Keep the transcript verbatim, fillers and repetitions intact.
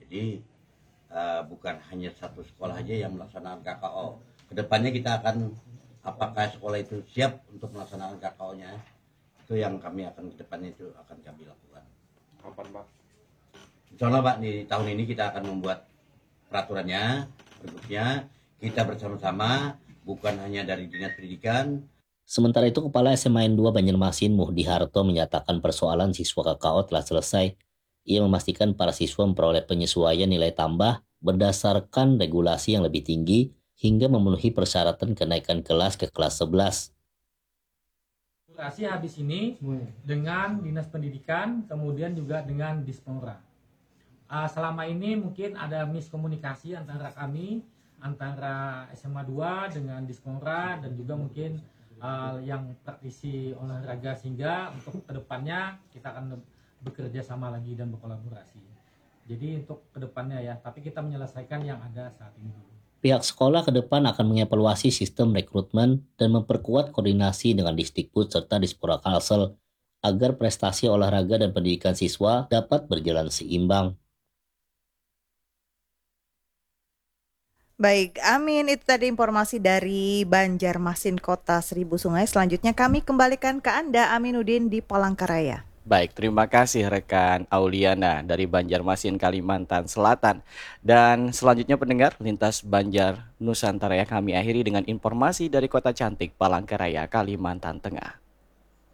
Jadi uh, bukan hanya satu sekolah aja yang melaksanakan K K O. Kedepannya kita akan apakah sekolah itu siap untuk melaksanakan K K O-nya, itu yang kami akan kedepannya itu akan kami lakukan. Kapan Pak? Insya Allah Pak, di tahun ini kita akan membuat peraturannya, pergubnya, kita bersama-sama, bukan hanya dari Dinas Pendidikan. Sementara itu, Kepala S M A N dua Banjarmasin Muhdi Harto menyatakan persoalan siswa K K O telah selesai. Ia memastikan para siswa memperoleh penyesuaian nilai tambah berdasarkan regulasi yang lebih tinggi hingga memenuhi persyaratan kenaikan kelas ke kelas sebelas. Durasi habis ini dengan Dinas Pendidikan, kemudian juga dengan Dispora. Uh, selama ini mungkin ada miskomunikasi antara kami, antara S M A dua dengan Dispora dan juga mungkin uh, yang praktisi olahraga, sehingga untuk kedepannya kita akan bekerja sama lagi dan berkolaborasi. Jadi untuk kedepannya ya, tapi kita menyelesaikan yang ada saat ini dulu. Pihak sekolah ke depan akan mengevaluasi sistem rekrutmen dan memperkuat koordinasi dengan Disdikbud serta Dispora Kalsel agar prestasi olahraga dan pendidikan siswa dapat berjalan seimbang. Baik, Amin, itu tadi informasi dari Banjarmasin Kota Seribu Sungai. Selanjutnya kami kembalikan ke Anda, Aminuddin di Palangkaraya. Baik, terima kasih rekan Auliana dari Banjarmasin, Kalimantan Selatan. Dan selanjutnya pendengar, Lintas Banjar Nusantara ya, kami akhiri dengan informasi dari Kota Cantik Palangkaraya, Kalimantan Tengah.